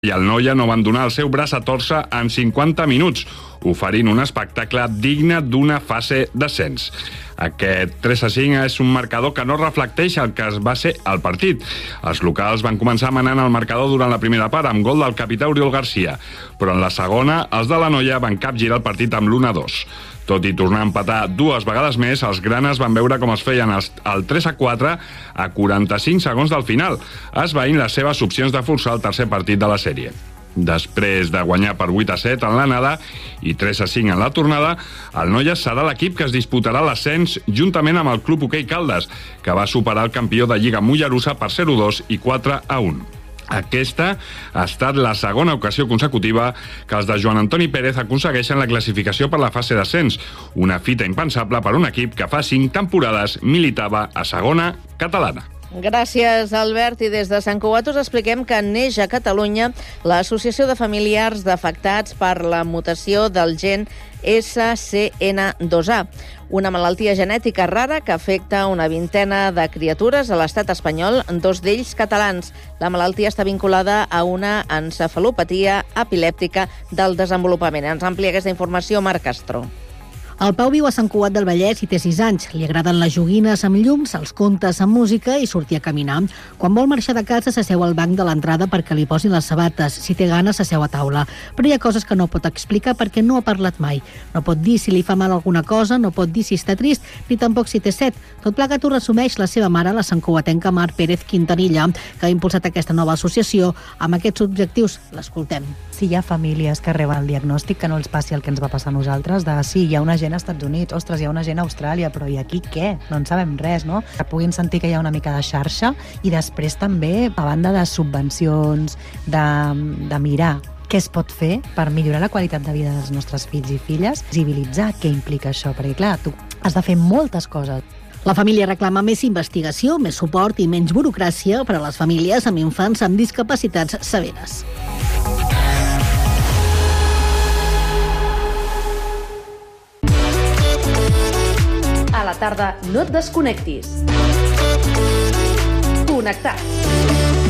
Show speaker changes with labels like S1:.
S1: i el Noia no van donar el seu braç a tòrcer en 50 minuts, oferint un espectacle digne d'una fase d'ascens. Aquest 3-5 és un marcador que no reflecteix el que va ser el partit. Els locals van començar manant el marcador durant la primera part amb gol del capità Oriol Garcia, però en la segona els de la Noia van capgirar el partit amb l'1-2. Tot i tornar a empatar dues vegades més, els granes van veure com es feien el 3-4 a 45 segons del final, esvaint les seves opcions de forçar el tercer partit de la sèrie. Després de guanyar per 8-7 en l'anada i 3-5 en la tornada, el Noia serà l'equip que es disputarà l'ascens juntament amb el Club Hoquei Caldes, que va superar el campió de Lliga Mollerussa per 0-2 i 4-1. Aquesta ha estat la segona ocasió consecutiva que els de Joan Antoni Pérez aconsegueixen la classificació per la fase d'ascens, una fita impensable per un equip que fa 5 temporades militava a segona catalana.
S2: Gràcies, Albert. I des de Sant Cugat us expliquem que neix a Catalunya l'Associació de Familiars d'Afectats per la mutació del gen SCN2A, una malaltia genètica rara que afecta una vintena de criatures a l'estat espanyol, 2 d'ells catalans. La malaltia està vinculada a una encefalopatia epilèptica del desenvolupament. Ens amplia aquesta informació Marc Castro.
S3: El Pau viu a Sant Cugat del Vallès i té 6 anys. Li agraden les joguines amb llums, els contes amb música i sortir a caminar. Quan vol marxar de casa s'asseu al banc de l'entrada perquè li posin les sabates. Si té gana s'asseu a taula. Però hi ha coses que no pot explicar perquè no ha parlat mai. No pot dir si li fa mal alguna cosa, no pot dir si està trist, ni tampoc si té set. Tot plegat ho resumeix la seva mare, la santcugatenca Mar Pérez Quintanilla, que ha impulsat aquesta nova associació amb aquests objectius. L'escoltem.
S4: Si hi ha famílies que reben el diagnòstic, que no els passi el que ens va passar a nosaltres, de sí, hi ha una gent als Estats Units, ostres, hi ha una gent a Austràlia, però i aquí què? No en sabem res, no? Que puguin sentir que hi ha una mica de xarxa i després també, a banda de subvencions, de mirar què es pot fer per millorar la qualitat de vida dels nostres fills i filles, visibilitzar què implica això, perquè clar, tu has de fer moltes coses.
S3: La família reclama més investigació, més suport i menys burocràcia per a les famílies amb infants amb discapacitats severes.
S5: A la tarda no et desconnectis. Connectats.